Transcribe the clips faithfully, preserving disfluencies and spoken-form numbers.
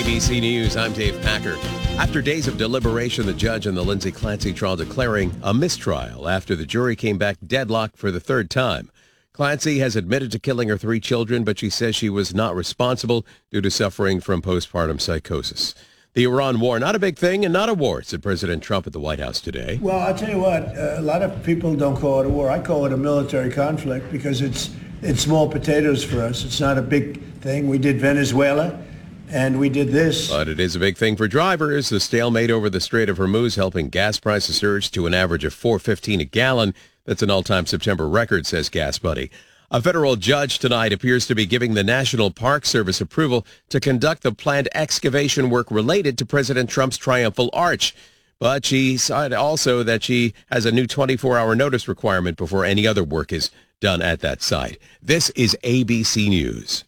B C News, I'm Dave Packer. After days of deliberation, the judge in the Lindsay Clancy trial declaring a mistrial after the jury came back deadlocked for the third time. Clancy has admitted to killing her three children, but she says she was not responsible due to suffering from postpartum psychosis. The Iran war, not a big thing and not a war, said President Trump at the White House today. Well, I'll tell you what, uh, a lot of people don't call it a war. I call it a military conflict because it's it's small potatoes for us. It's not a big thing. We did Venezuela, and we did this. But it is a big thing for drivers. The stalemate over the Strait of Hormuz helping gas prices surge to an average of four fifteen a gallon. That's an all-time September record, says Gas Buddy. A federal judge tonight appears to be giving the National Park Service approval to conduct the planned excavation work related to President Trump's Triumphal Arch. But she said also that she has a new twenty-four hour notice requirement before any other work is done at that site. This is A B C News.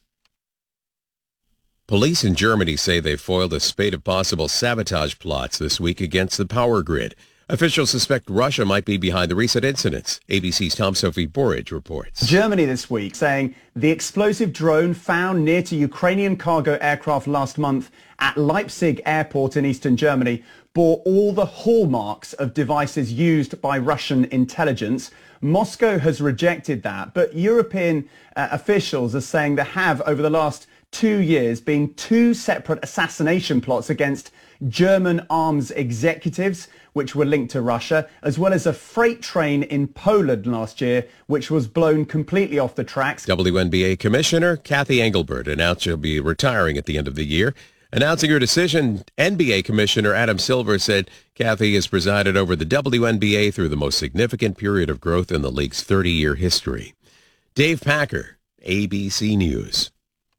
Police in Germany say they've foiled a spate of possible sabotage plots this week against the power grid. Officials suspect Russia might be behind the recent incidents. A B C's Tom Sophie Borridge reports. Germany this week saying the explosive drone found near to Ukrainian cargo aircraft last month at Leipzig airport in eastern Germany bore all the hallmarks of devices used by Russian intelligence. Moscow has rejected that, but European uh, officials are saying there have, over the last two years, been two separate assassination plots against German arms executives, which were linked to Russia, as well as a freight train in Poland last year, which was blown completely off the tracks. W N B A Commissioner Kathy Engelbert announced she'll be retiring at the end of the year. Announcing her decision, N B A Commissioner Adam Silver said Kathy has presided over the W N B A through the most significant period of growth in the league's thirty-year history. Dave Packer, A B C News.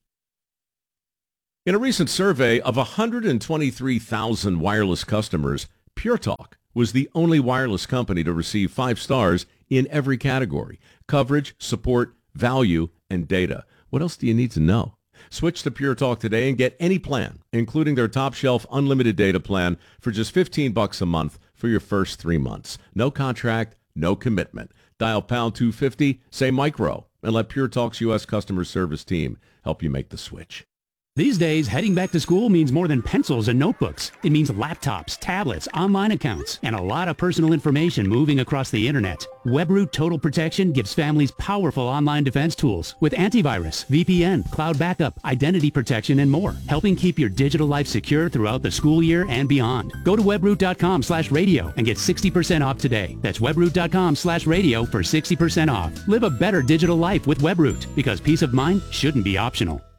In a recent survey of one hundred twenty-three thousand wireless customers, Pure Talk was the only wireless company to receive five stars in every category: coverage, support, value, and data. What else do you need to know? Switch to Pure Talk today and get any plan, including their top shelf unlimited data plan, for just fifteen bucks a month for your first three months. No contract, no commitment. Dial pound two fifty, say micro, and let Pure Talk's U S customer service team help you make the switch. These days, heading back to school means more than pencils and notebooks. It means laptops, tablets, online accounts, and a lot of personal information moving across the internet. WebRoot Total Protection gives families powerful online defense tools with antivirus, V P N, cloud backup, identity protection, and more, helping keep your digital life secure throughout the school year and beyond. Go to webroot.com slash radio and get sixty percent off today. That's webroot.com slash radio for sixty percent off. Live a better digital life with WebRoot, because peace of mind shouldn't be optional.